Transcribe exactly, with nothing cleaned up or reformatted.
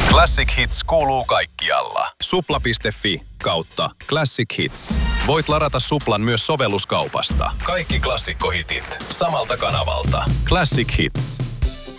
Classic Hits kuuluu kaikkialla. Supla piste fi kautta Classic Hits. Voit ladata Suplan myös sovelluskaupasta. Kaikki klassikkohitit samalta kanavalta. Classic Hits.